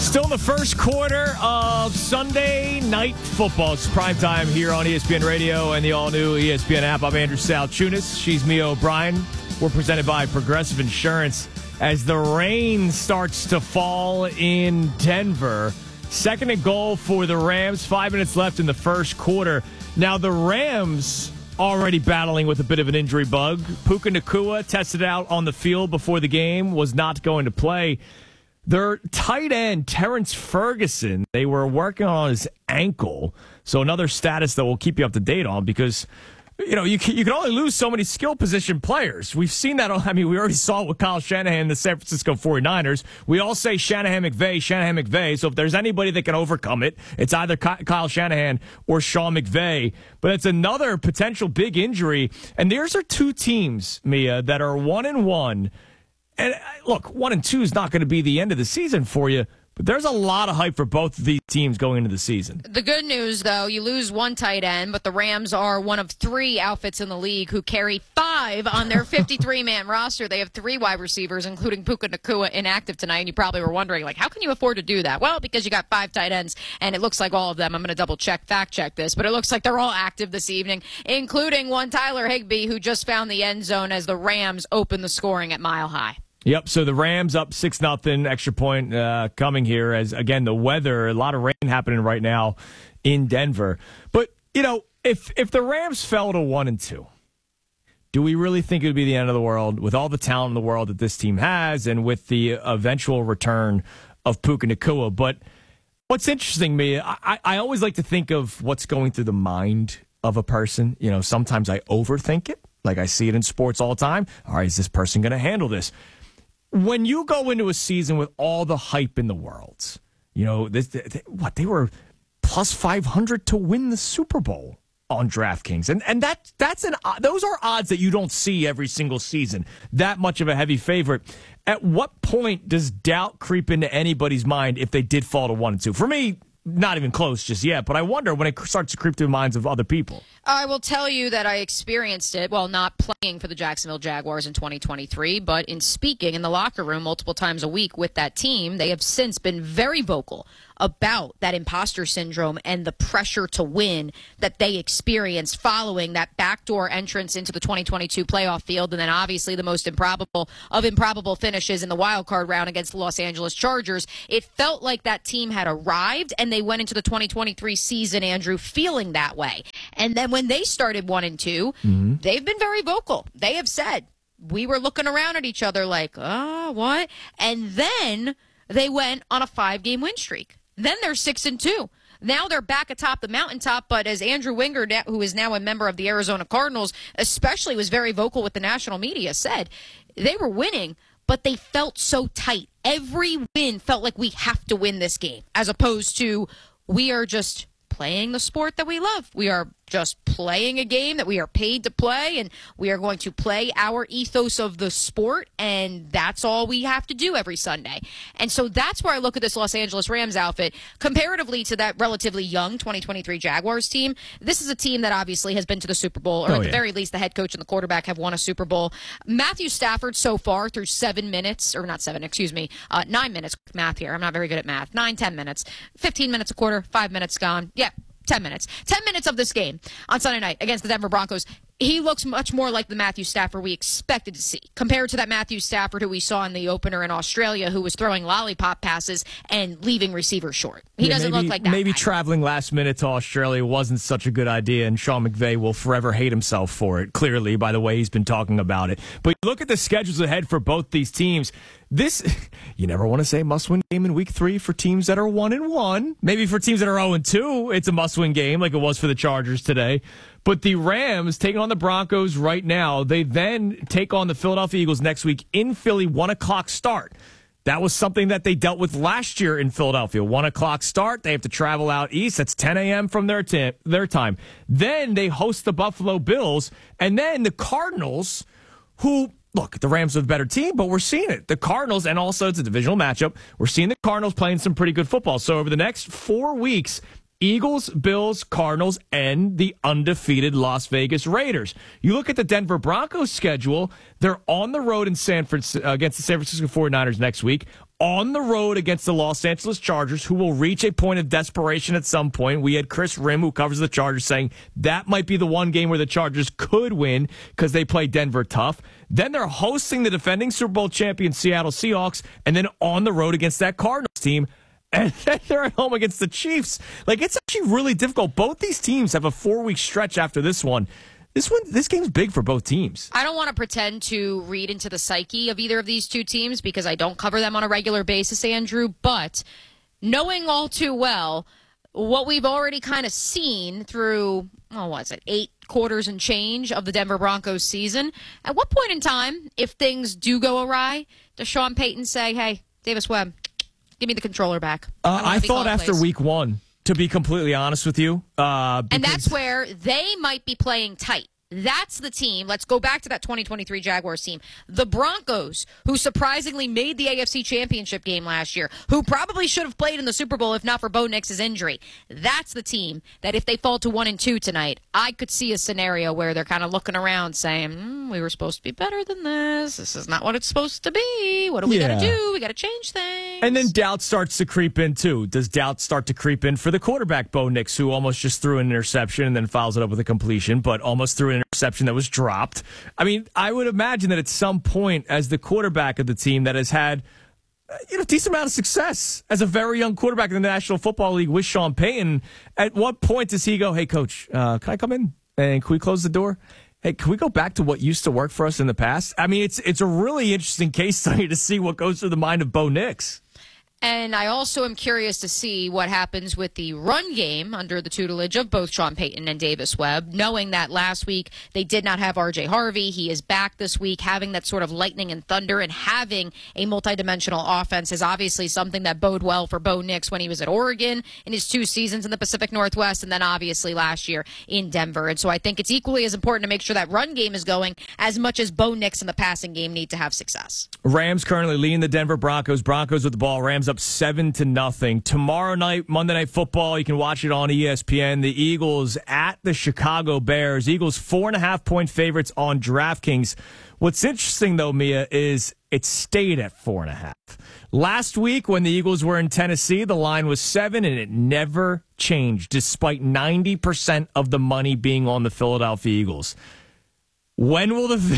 Still in the first quarter of Sunday Night Football. It's primetime here on ESPN Radio and the all-new ESPN app. I'm Andrew Salchunas. She's Mia O'Brien. We're presented by Progressive Insurance as the rain starts to fall in Denver. Second and goal for the Rams. 5 minutes left in the first quarter. Now, the Rams already battling with a bit of an injury bug. Puka Nacua tested out on the field before the game, was not going to play. Their tight end, Terrence Ferguson, they were working on his ankle. So another status that we'll keep you up to date on because, you know, you can only lose so many skill position players. We've seen that. I mean, we already saw it with Kyle Shanahan and the San Francisco 49ers. We all say Shanahan-McVay. So if there's anybody that can overcome it, it's either Kyle Shanahan or Sean McVay. But it's another potential big injury. And these are two teams, Mia, that are 1-1. And look, 1-2 is not going to be the end of the season for you, but there's a lot of hype for both of these teams going into the season. The good news, though, you lose one tight end, but the Rams are one of three outfits in the league who carry 5 on their 53-man roster. They have 3 wide receivers, including Puka Nacua, inactive tonight. And you probably were wondering, like, how can you afford to do that? Well, because you got 5 tight ends, and it looks like all of them. I'm going to fact check this, but it looks like they're all active this evening, including one Tyler Higbee, who just found the end zone as the Rams open the scoring at Mile High. Yep, so the Rams up 6-0, extra point coming here as, again, the weather, a lot of rain happening right now in Denver. But, you know, if the Rams fell to 1-2, do we really think it would be the end of the world with all the talent in the world that this team has and with the eventual return of Puka Nacua? But what's interesting, me, I always like to think of what's going through the mind of a person. You know, sometimes I overthink it, like I see it in sports all the time. All right, is this person going to handle this? When you go into a season with all the hype in the world, you know, they were plus 500 to win the Super Bowl on DraftKings. And those are odds that you don't see every single season. That much of a heavy favorite. At what point does doubt creep into anybody's mind if they did fall to 1-2? For me, not even close just yet, but I wonder when it starts to creep through the minds of other people. I will tell you that I experienced it, well, not playing for the Jacksonville Jaguars in 2023, but in speaking in the locker room multiple times a week with that team. They have since been very vocal about that imposter syndrome and the pressure to win that they experienced following that backdoor entrance into the 2022 playoff field, and then obviously the most improbable of improbable finishes in the wild card round against the Los Angeles Chargers. It felt like that team had arrived, and they went into the 2023 season, Andrew, feeling that way. And then when they started 1-2, they've been very vocal. They have said, we were looking around at each other like, what? And then they went on a 5-game win streak. Then they're 6-2. Now they're back atop the mountaintop, but as Andrew Wingard, who is now a member of the Arizona Cardinals, especially was very vocal with the national media, said they were winning, but they felt so tight. Every win felt like we have to win this game, as opposed to we are just playing the sport that we love. We are just playing a game that we are paid to play, and we are going to play our ethos of the sport, and that's all we have to do every Sunday. And so that's where I look at this Los Angeles Rams outfit comparatively to that relatively young 2023 Jaguars team. This is a team that obviously has been to the Super Bowl, or at the very least the head coach and the quarterback have won a Super Bowl. Matthew Stafford so far through 9 minutes, math here. I'm not very good at math. 10 minutes, 15 minutes a quarter, 5 minutes gone. Yeah. 10 minutes. 10 minutes of this game on Sunday night against the Denver Broncos. He looks much more like the Matthew Stafford we expected to see compared to that Matthew Stafford who we saw in the opener in Australia, who was throwing lollipop passes and leaving receivers short. He doesn't look like that. Maybe guy. Traveling last minute to Australia wasn't such a good idea, and Sean McVay will forever hate himself for it, clearly, by the way he's been talking about it. But look at the schedules ahead for both these teams. You never want to say must-win game in Week 3 for teams that are 1-1. Maybe for teams that are 0-2, it's a must-win game like it was for the Chargers today. But the Rams taking on the Broncos right now. They then take on the Philadelphia Eagles next week in Philly, 1 o'clock start. That was something that they dealt with last year in Philadelphia. 1 o'clock start. They have to travel out east. That's 10 a.m. from their time. Then they host the Buffalo Bills. And then the Cardinals, who, look, the Rams are the better team, but we're seeing it. The Cardinals, and also it's a divisional matchup, we're seeing the Cardinals playing some pretty good football. So over the next 4 weeks, Eagles, Bills, Cardinals, and the undefeated Las Vegas Raiders. You look at the Denver Broncos schedule, they're on the road in against the San Francisco 49ers next week, on the road against the Los Angeles Chargers, who will reach a point of desperation at some point. We had Chris Rim, who covers the Chargers, saying that might be the one game where the Chargers could win because they play Denver tough. Then they're hosting the defending Super Bowl champion Seattle Seahawks, and then on the road against that Cardinals team. And then they're at home against the Chiefs. Like, it's actually really difficult. Both these teams have a 4-week stretch after this one. This game's big for both teams. I don't want to pretend to read into the psyche of either of these two teams because I don't cover them on a regular basis, Andrew. But knowing all too well what we've already kind of seen through, 8 quarters and change of the Denver Broncos season, at what point in time, if things do go awry, does Sean Payton say, hey, Davis Webb, give me the controller back? I thought after week 1. To be completely honest with you. And that's where they might be playing tight. That's the team. Let's go back to that 2023 Jaguars team. The Broncos, who surprisingly made the AFC Championship game last year, who probably should have played in the Super Bowl if not for Bo Nix's injury. That's the team that if they fall to 1-2 tonight, I could see a scenario where they're kind of looking around saying, we were supposed to be better than this. This is not what it's supposed to be. What do we got to do? We got to change things. And then doubt starts to creep in, too. Does doubt start to creep in for the quarterback, Bo Nix, who almost just threw an interception and then follows it up with a completion, but almost threw an interception that was dropped? I mean, I would imagine that at some point, as the quarterback of the team that has had a decent amount of success as a very young quarterback in the National Football League with Sean Payton, at what point does he go, hey, coach, can I come in? And can we close the door? Hey, can we go back to what used to work for us in the past? I mean, it's a really interesting case study to see what goes through the mind of Bo Nix. And I also am curious to see what happens with the run game under the tutelage of both Sean Payton and Davis Webb, knowing that last week they did not have R.J. Harvey. He is back this week, having that sort of lightning and thunder, and having a multidimensional offense is obviously something that bode well for Bo Nix when he was at Oregon in his 2 seasons in the Pacific Northwest, and then obviously last year in Denver. And so I think it's equally as important to make sure that run game is going as much as Bo Nix in the passing game need to have success. Rams currently leading the Denver Broncos. Broncos with the ball. Rams up 7-0. Tomorrow night, Monday Night Football, you can watch it on ESPN. The Eagles at the Chicago Bears. Eagles 4.5-point favorites on DraftKings. What's interesting, though, Mia, is it stayed at 4.5. Last week, when the Eagles were in Tennessee, the line was 7, and it never changed, despite 90% of the money being on the Philadelphia Eagles. When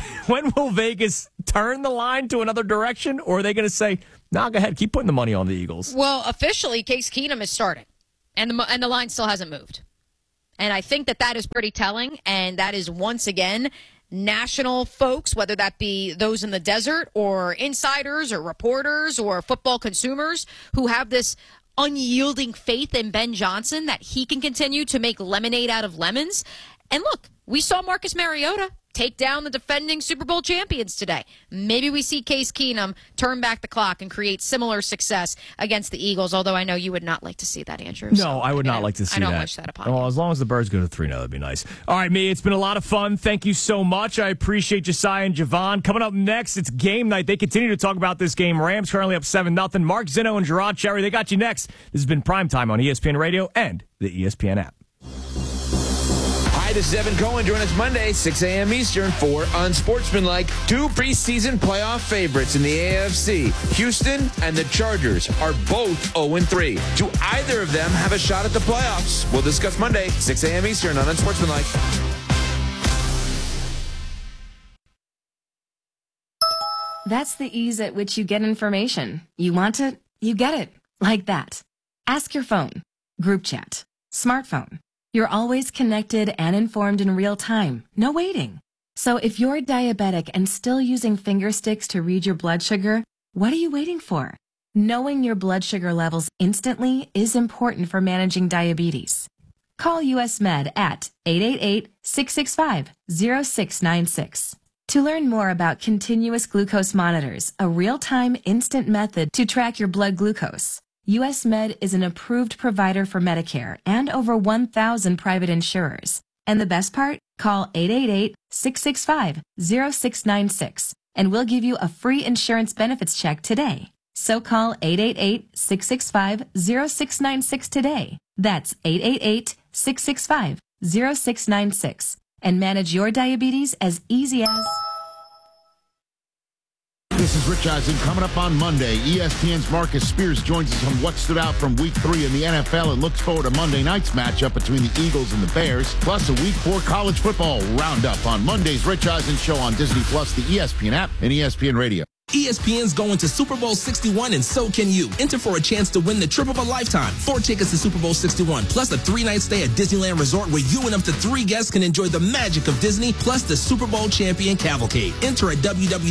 will Vegas turn the line to another direction, or are they going to say, nah, go ahead, keep putting the money on the Eagles? Well, officially, Case Keenum is starting, and the line still hasn't moved. And I think that is pretty telling, and that is, once again, national folks, whether that be those in the desert or insiders or reporters or football consumers who have this unyielding faith in Ben Johnson that he can continue to make lemonade out of lemons. And look, we saw Marcus Mariota take down the defending Super Bowl champions today. Maybe we see Case Keenum turn back the clock and create similar success against the Eagles, although I know you would not like to see that, Andrew. No, I would not like to see that. I don't wish that upon you. Well, as long as the Birds go to 3-0, that'd be nice. All right, Mia, it's been a lot of fun. Thank you so much. I appreciate Josiah and Javon. Coming up next, it's game night. They continue to talk about this game. Rams currently up 7-0. Mark Zinno and Gerard Cherry, they got you next. This has been Primetime on ESPN Radio and the ESPN app. Hi, this is Evan Cohen. Join us Monday, 6 a.m. Eastern for Unsportsmanlike. 2 preseason playoff favorites in the AFC. Houston and the Chargers are both 0-3. Do either of them have a shot at the playoffs? We'll discuss Monday, 6 a.m. Eastern on Unsportsmanlike. That's the ease at which you get information. You want it, you get it. Like that. Ask your phone. Group chat. Smartphone. You're always connected and informed in real time. No waiting. So if you're diabetic and still using finger sticks to read your blood sugar, what are you waiting for? Knowing your blood sugar levels instantly is important for managing diabetes. Call US Med at 888-665-0696. To learn more about continuous glucose monitors, a real-time instant method to track your blood glucose, US Med is an approved provider for Medicare and over 1,000 private insurers. And the best part? Call 888-665-0696 and we'll give you a free insurance benefits check today. So call 888-665-0696 today. That's 888-665-0696 and manage your diabetes as easy as... This is Rich Eisen. Coming up on Monday, ESPN's Marcus Spears joins us on what stood out from Week 3 in the NFL and looks forward to Monday night's matchup between the Eagles and the Bears, plus a Week 4 college football roundup on Monday's Rich Eisen Show on Disney+, the ESPN app, and ESPN Radio. ESPN's going to Super Bowl 61, and so can you. Enter for a chance to win the trip of a lifetime. 4 tickets to Super Bowl 61, plus a 3-night stay at Disneyland Resort where you and up to 3 guests can enjoy the magic of Disney, plus the Super Bowl champion cavalcade. Enter at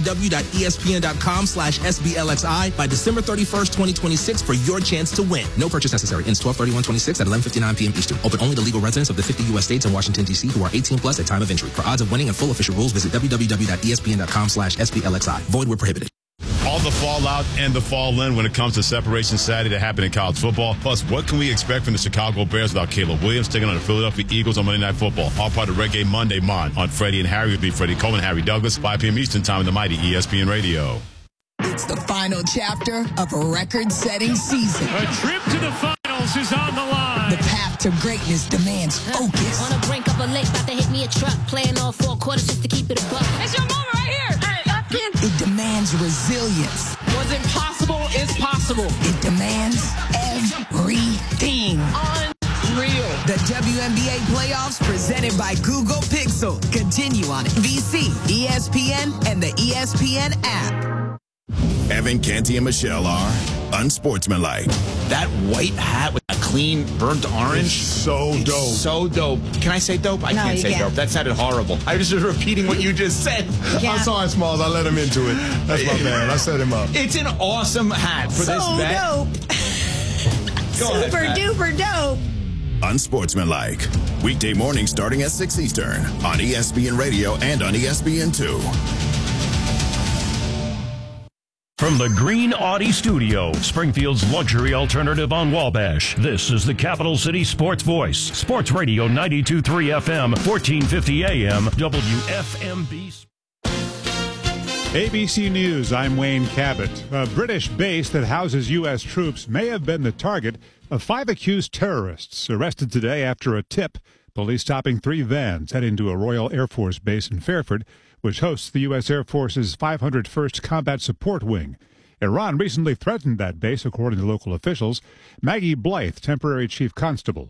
www.espn.com/SBLXI by December 31st, 2026 for your chance to win. No purchase necessary. Ends 12/31/26 at 11:59 p.m. Eastern. Open only to legal residents of the 50 U.S. states and Washington, D.C. who are 18 plus at time of entry. For odds of winning and full official rules, visit www.espn.com/SBLXI. Void where prohibited. All the fallout and the fall-in when it comes to Separation Saturday that happened in college football. Plus, what can we expect from the Chicago Bears without Caleb Williams taking on the Philadelphia Eagles on Monday Night Football? All part of Reggae Monday on Freddie and Harry. Will be Freddie Coleman, Harry Douglas, 5 p.m. Eastern Time in the mighty ESPN Radio. It's the final chapter of a record-setting season. A trip to the finals is on the line. The path to greatness demands focus. On the brink of a lake, about to hit me a truck. Playing all 4 quarters just to keep it a buck. It's your moment right here. It demands resilience. What's impossible is possible. It demands everything. Unreal. The WNBA playoffs presented by Google Pixel continue on NBC, ESPN, and the ESPN app. Evan, Canty, and Michelle are unsportsmanlike. That white hat with a clean burnt orange. So dope. So dope. Can I say dope? I can't say dope. That sounded horrible. I was just repeating what you just said. I saw him, Smalls. I let him into it. That's my bad. I set him up. It's an awesome hat for this bet. Dope. Super duper dope. Unsportsmanlike. Weekday mornings starting at 6 Eastern on ESPN Radio and on ESPN2. From the Green Audi Studio, Springfield's luxury alternative on Wabash, this is the Capital City Sports Voice. Sports Radio 92.3 FM, 1450 AM, WFMB. ABC News, I'm Wayne Cabot. A British base that houses U.S. troops may have been the target of 5 accused terrorists arrested today after a tip. Police stopping 3 vans heading to a Royal Air Force base in Fairford, which hosts the U.S. Air Force's 501st Combat Support Wing. Iran recently threatened that base, according to local officials. Maggie Blythe, temporary chief constable.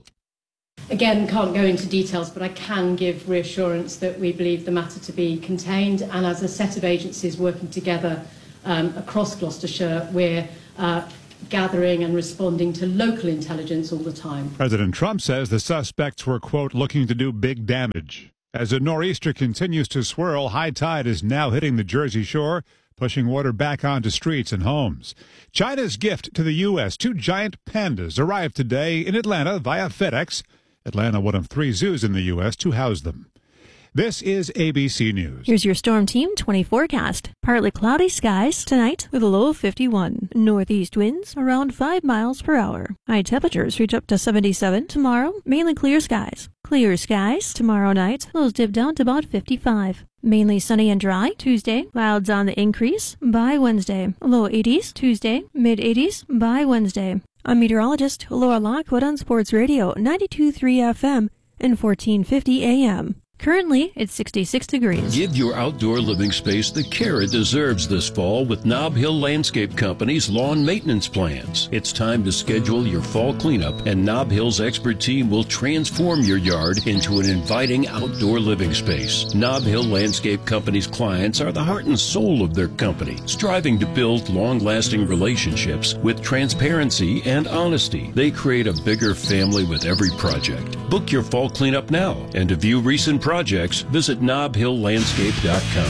Again, can't go into details, but I can give reassurance that we believe the matter to be contained, and as a set of agencies working together across Gloucestershire, we're gathering and responding to local intelligence all the time. President Trump says the suspects were, quote, looking to do big damage. As a nor'easter continues to swirl, high tide is now hitting the Jersey Shore, pushing water back onto streets and homes. China's gift to the U.S., 2 giant pandas arrived today in Atlanta via FedEx. Atlanta, one of 3 zoos in the U.S. to house them. This is ABC News. Here's your Storm Team 20 forecast. Partly cloudy skies tonight with a low of 51. Northeast winds around 5 miles per hour. High temperatures reach up to 77 tomorrow. Mainly clear skies. Clear skies tomorrow night. Lows dip down to about 55. Mainly sunny and dry Tuesday. Clouds on the increase by Wednesday. Low 80s Tuesday. Mid 80s by Wednesday. I'm meteorologist Laura Lockwood on Sports Radio 92.3 FM and 1450 AM. Currently, it's 66 degrees. Give your outdoor living space the care it deserves this fall with Nob Hill Landscape Company's lawn maintenance plans. It's time to schedule your fall cleanup, and Nob Hill's expert team will transform your yard into an inviting outdoor living space. Nob Hill Landscape Company's clients are the heart and soul of their company, striving to build long-lasting relationships with transparency and honesty. They create a bigger family with every project. Book your fall cleanup now, and to view recent projects, visit nobhilllandscape.com.